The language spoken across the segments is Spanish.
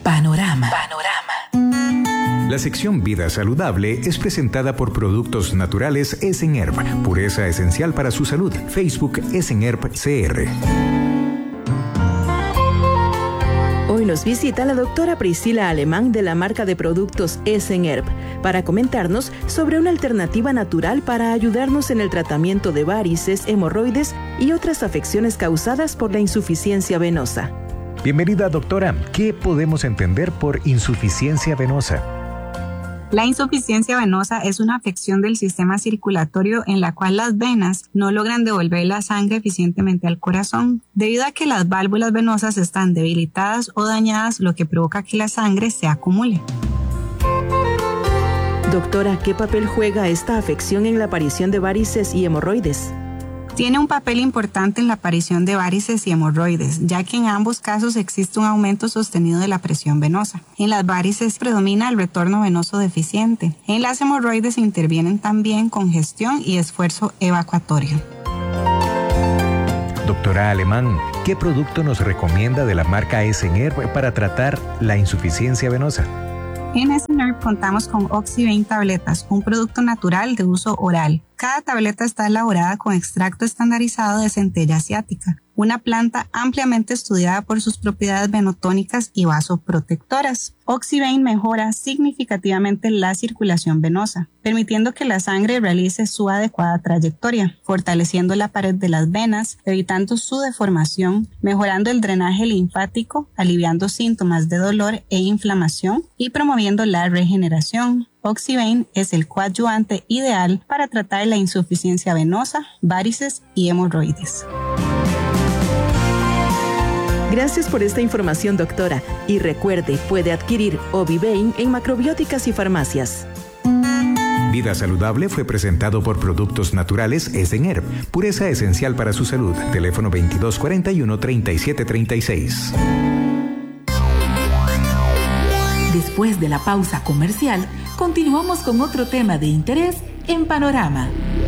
Panorama. La sección Vida Saludable es presentada por Productos Naturales Esenherb, pureza esencial para su salud. Facebook Esenherb CR. Hoy nos visita la doctora Priscila Alemán de la marca de productos Esenherb para comentarnos sobre una alternativa natural para ayudarnos en el tratamiento de varices, hemorroides y otras afecciones causadas por la insuficiencia venosa. Bienvenida, doctora. ¿Qué podemos entender por insuficiencia venosa? La insuficiencia venosa es una afección del sistema circulatorio en la cual las venas no logran devolver la sangre eficientemente al corazón, debido a que las válvulas venosas están debilitadas o dañadas, lo que provoca que la sangre se acumule. Doctora, ¿qué papel juega esta afección en la aparición de varices y hemorroides? Tiene un papel importante en la aparición de varices y hemorroides, ya que en ambos casos existe un aumento sostenido de la presión venosa. En las varices predomina el retorno venoso deficiente. En las hemorroides intervienen también congestión y esfuerzo evacuatorio. Doctora Alemán, ¿qué producto nos recomienda de la marca Esenherb para tratar la insuficiencia venosa? En Esenherb contamos con Oxyvein tabletas, un producto natural de uso oral. Cada tableta está elaborada con extracto estandarizado de centella asiática, una planta ampliamente estudiada por sus propiedades venotónicas y vasoprotectoras. Oxyvein mejora significativamente la circulación venosa, permitiendo que la sangre realice su adecuada trayectoria, fortaleciendo la pared de las venas, evitando su deformación, mejorando el drenaje linfático, aliviando síntomas de dolor e inflamación y promoviendo la regeneración. Oxyvein es el coadyuvante ideal para tratar la insuficiencia venosa, varices y hemorroides. Gracias por esta información, doctora. Y recuerde, puede adquirir Obivein en macrobióticas y farmacias. Vida Saludable fue presentado por Productos Naturales Esenherb, pureza esencial para su salud. Teléfono 2241-3736. Después de la pausa comercial, continuamos con otro tema de interés en Panorama.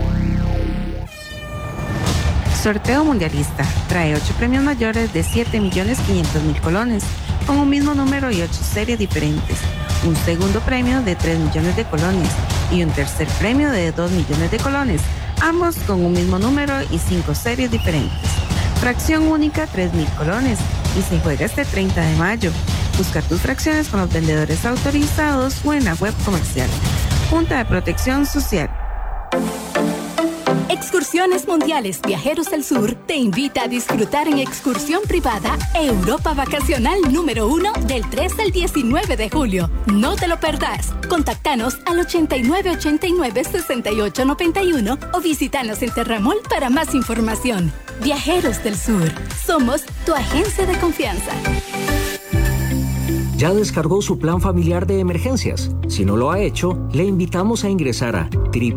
Sorteo Mundialista trae 8 premios mayores de 7.500.000 colones, con un mismo número y 8 series diferentes. Un segundo premio de 3 millones de colones y un tercer premio de 2 millones de colones, ambos con un mismo número y 5 series diferentes. Fracción única 3.000 colones y se juega este 30 de mayo. Busca tus fracciones con los vendedores autorizados o en la web comercial. Junta de Protección Social. Excursiones Mundiales Viajeros del Sur te invita a disfrutar en excursión privada Europa Vacacional número 1 del 3 al 19 de julio. No te lo perdás. Contáctanos al 8989-6891 o visítanos en Terramol para más información. Viajeros del Sur, somos tu agencia de confianza. ¿Ya descargó su plan familiar de emergencias? Si no lo ha hecho, le invitamos a ingresar a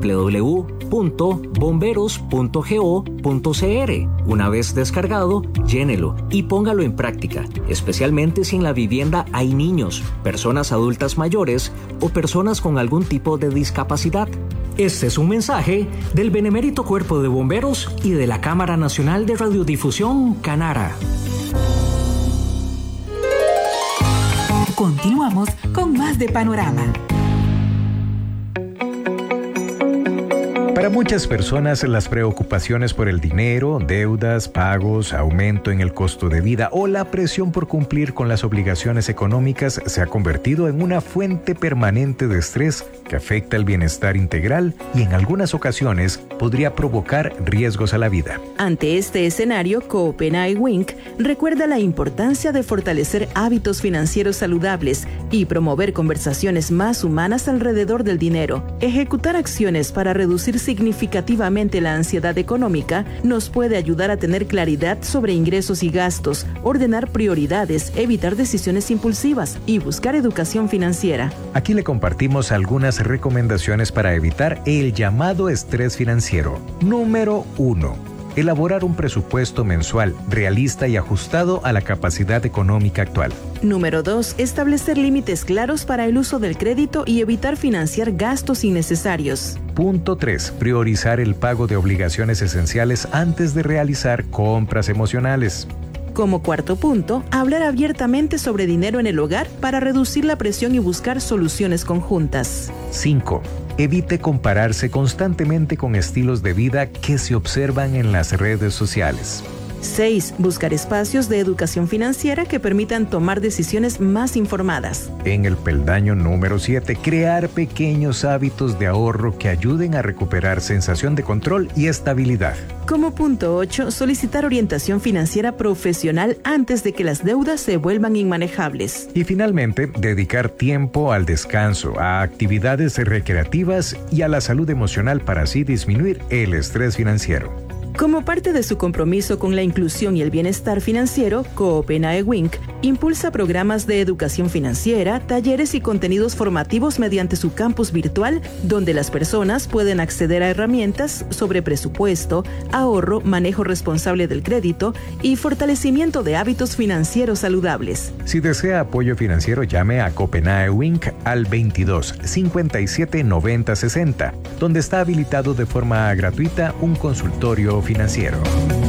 www.bomberos.go.cr. Una vez descargado, llénelo y póngalo en práctica, especialmente si en la vivienda hay niños, personas adultas mayores o personas con algún tipo de discapacidad. Este es un mensaje del Benemérito Cuerpo de Bomberos y de la Cámara Nacional de Radiodifusión, Canara. Continuamos con más de Panorama. Para muchas personas, las preocupaciones por el dinero, deudas, pagos, aumento en el costo de vida o la presión por cumplir con las obligaciones económicas se ha convertido en una fuente permanente de estrés que afecta el bienestar integral y en algunas ocasiones podría provocar riesgos a la vida. Ante este escenario, Copenhague Inc. recuerda la importancia de fortalecer hábitos financieros saludables y promover conversaciones más humanas alrededor del dinero. Ejecutar acciones para reducir significativamente la ansiedad económica nos puede ayudar a tener claridad sobre ingresos y gastos, ordenar prioridades, evitar decisiones impulsivas y buscar educación financiera. Aquí le compartimos algunas recomendaciones para evitar el llamado estrés financiero. Número 1. Elaborar un presupuesto mensual realista y ajustado a la capacidad económica actual. Número 2. Establecer límites claros para el uso del crédito y evitar financiar gastos innecesarios. Punto 3. Priorizar el pago de obligaciones esenciales antes de realizar compras emocionales. Como cuarto punto, hablar abiertamente sobre dinero en el hogar para reducir la presión y buscar soluciones conjuntas. 5. Evite compararse constantemente con estilos de vida que se observan en las redes sociales. 6. Buscar espacios de educación financiera que permitan tomar decisiones más informadas. En el peldaño número 7, crear pequeños hábitos de ahorro que ayuden a recuperar sensación de control y estabilidad. Como punto 8, solicitar orientación financiera profesional antes de que las deudas se vuelvan inmanejables. Y finalmente, dedicar tiempo al descanso, a actividades recreativas y a la salud emocional para así disminuir el estrés financiero. Como parte de su compromiso con la inclusión y el bienestar financiero, Copenae Wink impulsa programas de educación financiera, talleres y contenidos formativos mediante su campus virtual, donde las personas pueden acceder a herramientas sobre presupuesto, ahorro, manejo responsable del crédito y fortalecimiento de hábitos financieros saludables. Si desea apoyo financiero, llame a Copenae Wink al 22 57 90 60, donde está habilitado de forma gratuita un consultorio financiero.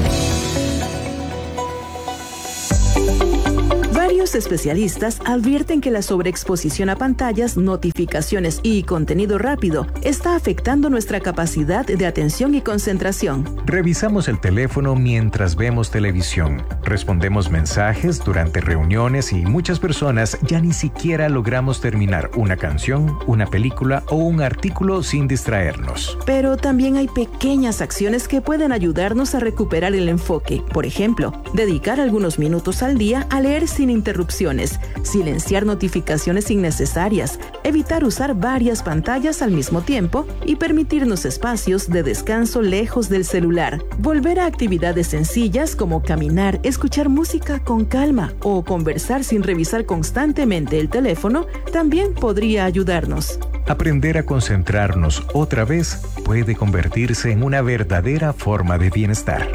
Varios especialistas advierten que la sobreexposición a pantallas, notificaciones y contenido rápido está afectando nuestra capacidad de atención y concentración. Revisamos el teléfono mientras vemos televisión, respondemos mensajes durante reuniones y muchas personas ya ni siquiera logramos terminar una canción, una película o un artículo sin distraernos. Pero también hay pequeñas acciones que pueden ayudarnos a recuperar el enfoque. Por ejemplo, dedicar algunos minutos al día a leer sin interrupciones, silenciar notificaciones innecesarias, evitar usar varias pantallas al mismo tiempo y permitirnos espacios de descanso lejos del celular. Volver a actividades sencillas como caminar, escuchar música con calma o conversar sin revisar constantemente el teléfono también podría ayudarnos. Aprender a concentrarnos otra vez puede convertirse en una verdadera forma de bienestar.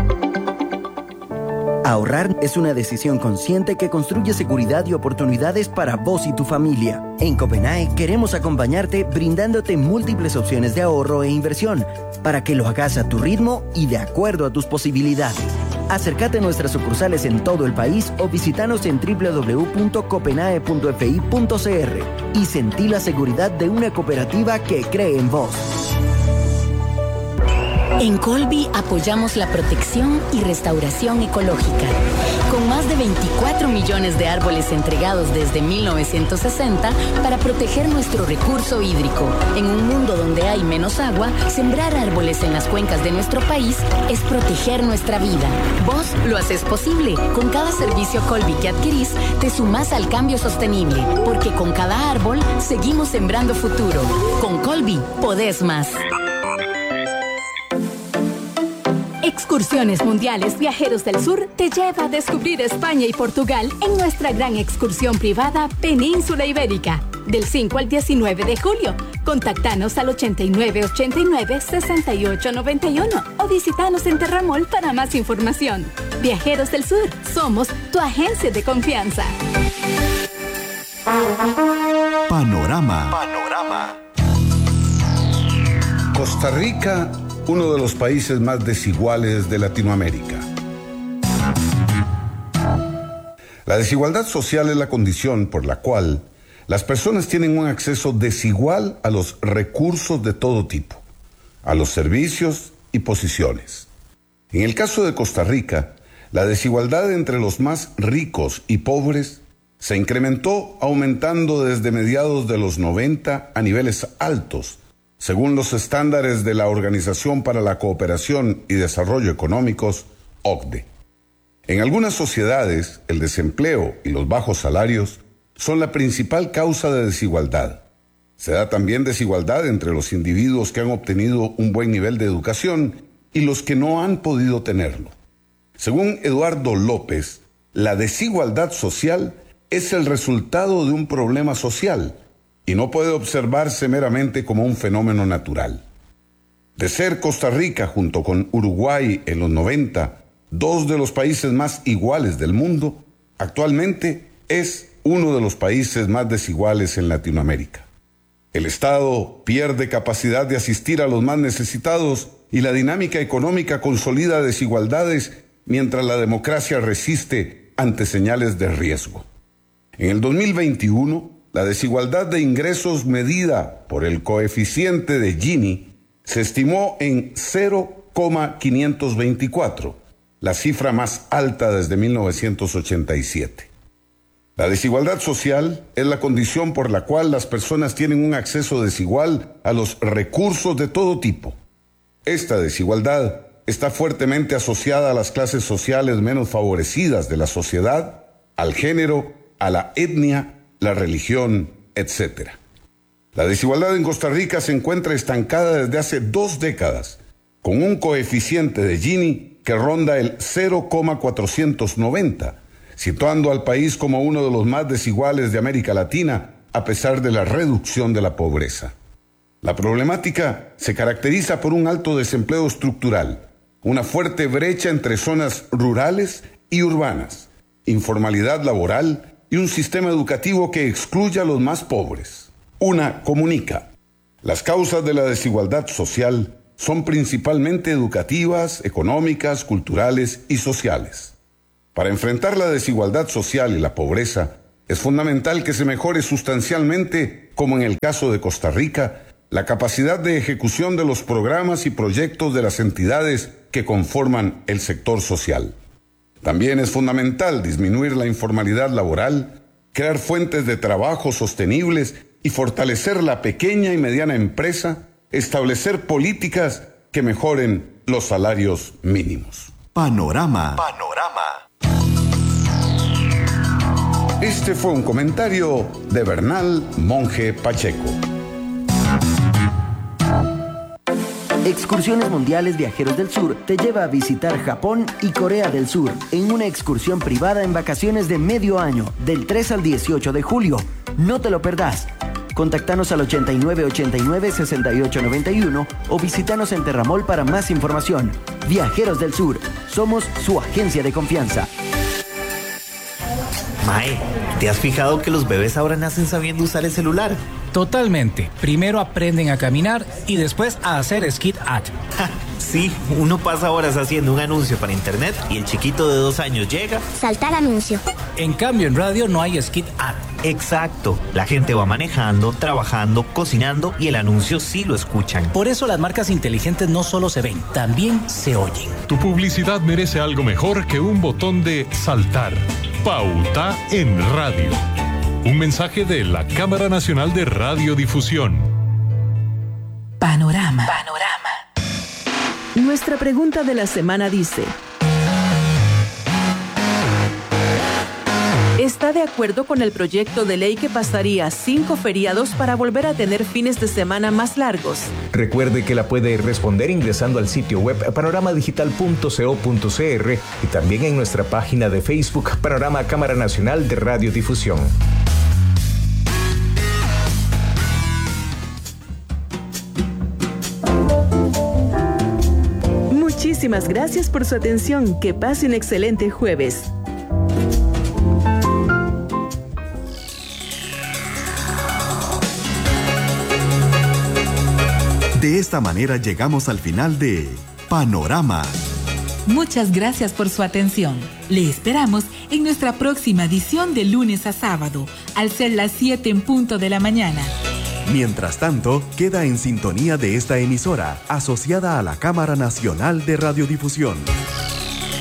Ahorrar es una decisión consciente que construye seguridad y oportunidades para vos y tu familia. En Copenae queremos acompañarte brindándote múltiples opciones de ahorro e inversión para que lo hagas a tu ritmo y de acuerdo a tus posibilidades. Acércate a nuestras sucursales en todo el país o visítanos en www.copenae.fi.cr y sentí la seguridad de una cooperativa que cree en vos. En Colby apoyamos la protección y restauración ecológica. Con más de 24 millones de árboles entregados desde 1960 para proteger nuestro recurso hídrico. En un mundo donde hay menos agua, sembrar árboles en las cuencas de nuestro país es proteger nuestra vida. Vos lo haces posible. Con cada servicio Colby que adquirís, te sumás al cambio sostenible. Porque con cada árbol, seguimos sembrando futuro. Con Colby, podés más. Excursiones Mundiales Viajeros del Sur te lleva a descubrir España y Portugal en nuestra gran excursión privada Península Ibérica, del 5 al 19 de julio. Contactanos al 8989-6891 o visitanos en Terramol para más información. Viajeros del Sur, somos tu agencia de confianza. Panorama. Costa Rica, uno de los países más desiguales de Latinoamérica. La desigualdad social es la condición por la cual las personas tienen un acceso desigual a los recursos de todo tipo, a los servicios y posiciones. En el caso de Costa Rica, la desigualdad entre los más ricos y pobres se incrementó aumentando desde mediados de los 90 a niveles altos, según los estándares de la Organización para la Cooperación y Desarrollo Económicos, OCDE. En algunas sociedades, el desempleo y los bajos salarios son la principal causa de desigualdad. Se da también desigualdad entre los individuos que han obtenido un buen nivel de educación y los que no han podido tenerlo. Según Eduardo López, la desigualdad social es el resultado de un problema social y no puede observarse meramente como un fenómeno natural. De ser Costa Rica, junto con Uruguay en los 90, dos de los países más iguales del mundo, actualmente es uno de los países más desiguales en Latinoamérica. El Estado pierde capacidad de asistir a los más necesitados y la dinámica económica consolida desigualdades mientras la democracia resiste ante señales de riesgo. En el 2021, la desigualdad de ingresos medida por el coeficiente de Gini se estimó en 0,524, la cifra más alta desde 1987. La desigualdad social es la condición por la cual las personas tienen un acceso desigual a los recursos de todo tipo. Esta desigualdad está fuertemente asociada a las clases sociales menos favorecidas de la sociedad, al género, a la etnia, la religión, etc. La desigualdad en Costa Rica se encuentra estancada desde hace 2 décadas, con un coeficiente de Gini que ronda el 0,490, situando al país como uno de los más desiguales de América Latina, a pesar de la reducción de la pobreza. La problemática se caracteriza por un alto desempleo estructural, una fuerte brecha entre zonas rurales y urbanas, informalidad laboral y un sistema educativo que excluye a los más pobres. Una comunica. Las causas de la desigualdad social son principalmente educativas, económicas, culturales y sociales. Para enfrentar la desigualdad social y la pobreza, es fundamental que se mejore sustancialmente, como en el caso de Costa Rica, la capacidad de ejecución de los programas y proyectos de las entidades que conforman el sector social. También es fundamental disminuir la informalidad laboral, crear fuentes de trabajo sostenibles y fortalecer la pequeña y mediana empresa, establecer políticas que mejoren los salarios mínimos. Panorama. Este fue un comentario de Bernal Monge Pacheco. Excursiones Mundiales Viajeros del Sur te lleva a visitar Japón y Corea del Sur en una excursión privada en vacaciones de medio año, del 3 al 18 de julio. No te lo perdás. Contactanos al 8989-6891 o visítanos en Terramol para más información. Viajeros del Sur, somos su agencia de confianza. Mae, ¿te has fijado que los bebés ahora nacen sabiendo usar el celular? Totalmente. Primero aprenden a caminar y después a hacer skid at. Sí, uno pasa horas haciendo un anuncio para internet y el chiquito de 2 años llega. Saltar anuncio. En cambio, en radio no hay skid at. Exacto. La gente va manejando, trabajando, cocinando y el anuncio sí lo escuchan. Por eso las marcas inteligentes no solo se ven, también se oyen. Tu publicidad merece algo mejor que un botón de saltar. Pauta en radio. Un mensaje de la Cámara Nacional de Radiodifusión. Panorama. Nuestra pregunta de la semana dice: ¿está de acuerdo con el proyecto de ley que pasaría 5 feriados para volver a tener fines de semana más largos? Recuerde que la puede responder ingresando al sitio web panoramadigital.co.cr y también en nuestra página de Facebook Panorama Cámara Nacional de Radiodifusión. Muchísimas gracias por su atención. Que pase un excelente jueves. De esta manera llegamos al final de Panorama. Muchas gracias por su atención. Le esperamos en nuestra próxima edición de lunes a sábado, al ser las 7 en punto de la mañana. Mientras tanto, queda en sintonía de esta emisora, asociada a la Cámara Nacional de Radiodifusión.